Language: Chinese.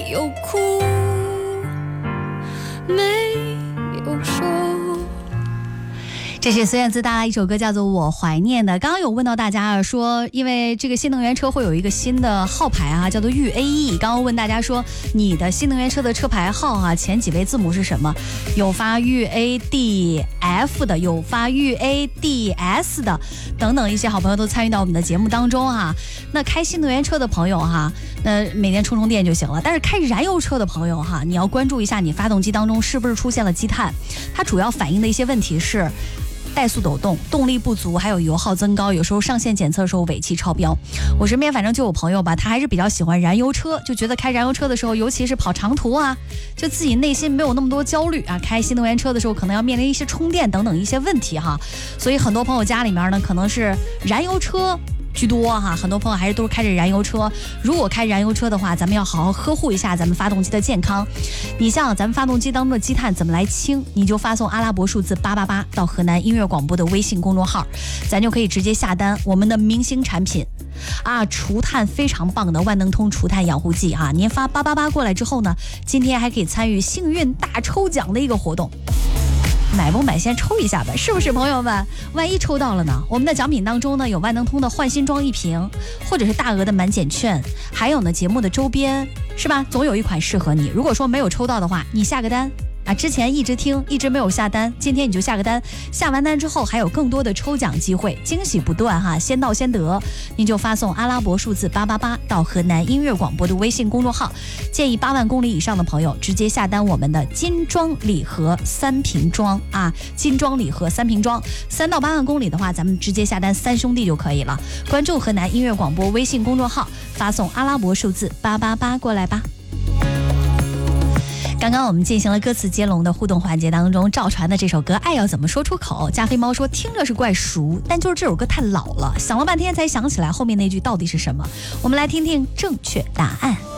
有哭，没有说。 这是孙燕姿带来一首歌叫做《我怀念的》。刚刚有问到大家说，因为这个新能源车会有一个新的号牌啊，叫做豫 AE。刚刚问大家说，你的新能源车的车牌号啊，前几位字母是什么？有发豫 ADF 的，有发豫 ADS 的，等等一些好朋友都参与到我们的节目当中啊。那开新能源车的朋友哈，那每天充电就行了。但是开燃油车的朋友哈，你要关注一下你发动机当中是不是出现了积碳，它主要反映的一些问题是怠速抖动、动力不足，还有油耗增高，有时候上线检测的时候尾气超标。我身边反正就有朋友吧，他还是比较喜欢燃油车，就觉得开燃油车的时候，尤其是跑长途啊，就自己内心没有那么多焦虑啊。开新能源车的时候，可能要面临一些充电等等一些问题哈。所以很多朋友家里面呢，可能是燃油车居多哈，很多朋友还是都是开着燃油车。如果开燃油车的话，咱们要好好呵护一下咱们发动机的健康。你像咱们发动机当中的积碳怎么来清，你就发送阿拉伯数字888到河南音乐广播的微信公众号，咱就可以直接下单我们的明星产品啊，除碳非常棒的万能通除碳养护剂啊。您发888过来之后呢，今天还可以参与幸运大抽奖的一个活动。买不买先抽一下吧，是不是朋友们？万一抽到了呢？我们的奖品当中呢，有万能通的换新装1瓶，或者是大额的满减券，还有呢节目的周边，是吧？总有一款适合你。如果说没有抽到的话，你下个单啊，之前一直听一直没有下单，今天你就下个单，下完单之后还有更多的抽奖机会，惊喜不断哈，先到先得。您就发送阿拉伯数字888到河南音乐广播的微信公众号，建议8万公里以上的朋友直接下单我们的金装礼盒3瓶装啊，金装礼盒3瓶装，3到8万公里的话，咱们直接下单3兄弟就可以了。关注河南音乐广播微信公众号，发送阿拉伯数字888过来吧。刚刚我们进行了歌词接龙的互动环节当中，赵传的这首歌《爱要怎么说出口》，加菲猫说听着是怪熟，但就是这首歌太老了，想了半天才想起来后面那句到底是什么。我们来听听正确答案。